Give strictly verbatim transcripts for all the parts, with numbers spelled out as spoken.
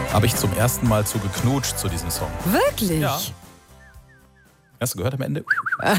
habe ich zum ersten Mal zu geknutscht zu diesem Song. Wirklich? Ja. Hast du gehört am Ende?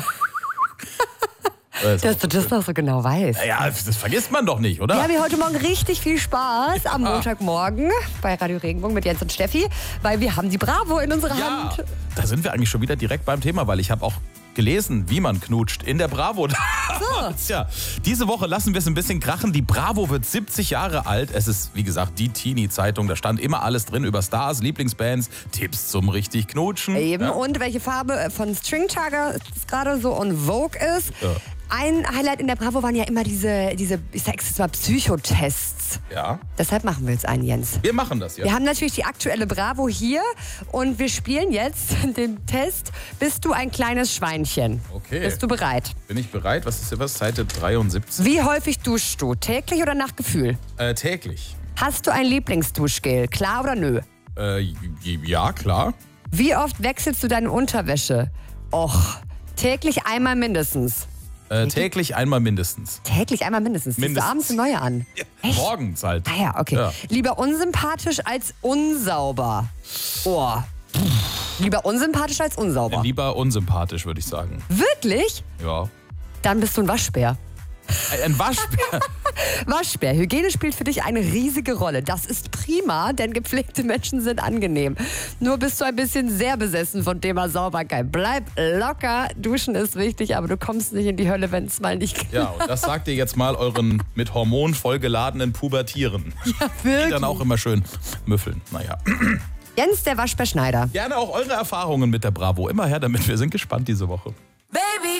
Dass du das noch so genau weißt. Ja, das vergisst man doch nicht, oder? Ja, wir haben heute Morgen richtig viel Spaß am Montagmorgen bei Radio Regenbogen mit Jens und Steffi, weil wir haben die Bravo in unserer Ja, Hand. da sind wir eigentlich schon wieder direkt beim Thema, weil ich habe auch gelesen, wie man knutscht in der Bravo. So. Ja, diese Woche lassen wir es ein bisschen krachen. Die Bravo wird siebzig Jahre alt. Es ist, wie gesagt, die Teenie-Zeitung. Da stand immer alles drin über Stars, Lieblingsbands, Tipps zum richtig Knutschen. Eben. Ja. Und welche Farbe von String Tiger gerade so on Vogue ist. Ja. Ein Highlight in der Bravo waren ja immer diese, diese ich sag's jetzt mal, Psychotests. Ja. Deshalb machen wir jetzt einen, Jens. Wir machen das jetzt. Wir haben natürlich die aktuelle Bravo hier und wir spielen jetzt den Test. Bist du ein kleines Schweinchen? Okay. Bist du bereit? Bin ich bereit? Was ist hier was? Seite dreiundsiebzig? Wie häufig duschst du? Täglich oder nach Gefühl? Äh, täglich. Hast du ein Lieblingsduschgel? Klar oder nö? Äh, ja, klar. Wie oft wechselst du deine Unterwäsche? Och, täglich einmal mindestens. Äh, täglich einmal mindestens. Täglich einmal mindestens. Ziehst du Mindestens. abends eine neue an? Ja, Echt? morgens halt. Ah ja, okay. Ja. Lieber unsympathisch als unsauber. Oh. Lieber unsympathisch als unsauber. Lieber unsympathisch, würde ich sagen. Wirklich? Ja. Dann bist du ein Waschbär. Ein Waschbär. Waschbär. Hygiene spielt für dich eine riesige Rolle. Das ist prima, denn gepflegte Menschen sind angenehm. Nur bist du ein bisschen sehr besessen von Thema Sauberkeit. Bleib locker. Duschen ist wichtig, aber du kommst nicht in die Hölle, wenn es mal nicht geht. Ja, und das sagt ihr jetzt mal euren mit Hormonen vollgeladenen Pubertieren. Ja, wirklich. Die dann auch immer schön müffeln. Naja. Jens, der Waschbär Schneider. Gerne auch eure Erfahrungen mit der Bravo. Immer her damit. Wir sind gespannt diese Woche.